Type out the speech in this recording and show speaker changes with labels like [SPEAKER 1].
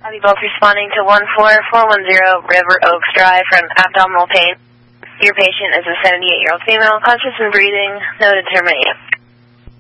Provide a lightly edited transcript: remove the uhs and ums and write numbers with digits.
[SPEAKER 1] I'll be both responding to 14410 River Oaks Drive from abdominal pain. Your patient is a 78-year-old female, conscious and breathing, no determination.